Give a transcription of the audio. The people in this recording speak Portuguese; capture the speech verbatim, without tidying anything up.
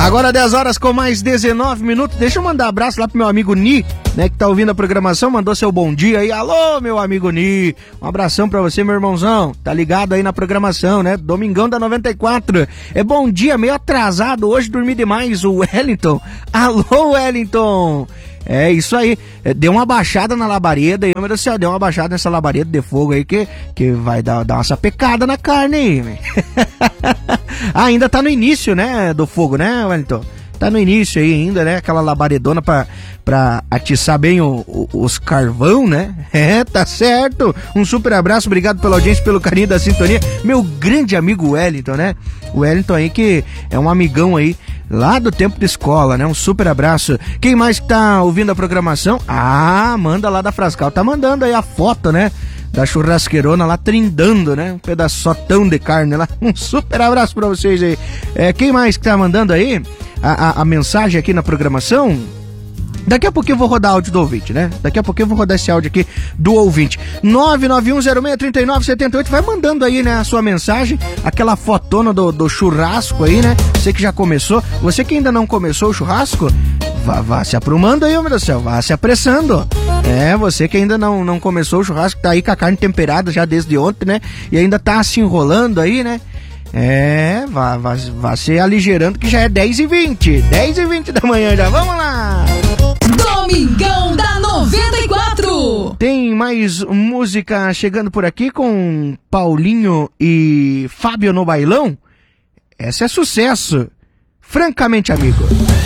Agora dez horas com mais dezenove minutos. Deixa eu mandar abraço lá pro meu amigo Ni, né, que tá ouvindo a programação, mandou seu bom dia aí. Alô, meu amigo Ni. Um abração pra você, meu irmãozão. Tá ligado aí na programação, né? Domingão da noventa e quatro. É bom dia, meio atrasado. Hoje dormi demais, o Wellington. Alô, Wellington. É isso aí, deu uma baixada na labareda aí, meu Deus do céu, deu uma baixada nessa labareda de fogo aí que, que vai dar, dar uma sapecada na carne aí. Ah, ainda tá no início, né, do fogo, né, Wellington? Tá no início aí ainda, né, aquela labaredona pra, pra atiçar bem o, o, os carvão, né? É, tá certo. Um super abraço, obrigado pela audiência, pelo carinho da sintonia. Meu grande amigo Wellington, né? O Wellington aí que é um amigão aí lá do tempo de escola, né? Um super abraço. Quem mais que tá ouvindo a programação? Ah, manda lá da Frascal. Tá mandando aí a foto, né? Da churrasqueirona lá trindando, né? Um pedaçotão de carne lá. Um super abraço pra vocês aí. É, quem mais que tá mandando aí a, a, a mensagem aqui na programação? Daqui a pouquinho eu vou rodar áudio do ouvinte, né? Daqui a pouquinho eu vou rodar esse áudio aqui do ouvinte. nove nove um zero seis três nove sete oito. Vai mandando aí, né, a sua mensagem. Aquela fotona do, do churrasco aí, né? Você que já começou. Você que ainda não começou o churrasco, vá, vá se aprumando aí, meu Deus do céu. Vá se apressando. É, você que ainda não, não começou o churrasco, tá aí com a carne temperada já desde ontem, né? E ainda tá se enrolando aí, né? É, vá, vá, vá se aligerando que já é dez e vinte. dez e vinte da manhã já. Vamos lá! Domingão da noventa e quatro. Tem mais música chegando por aqui com Paulinho e Fábio no bailão. Essa é sucesso. Francamente, amigo.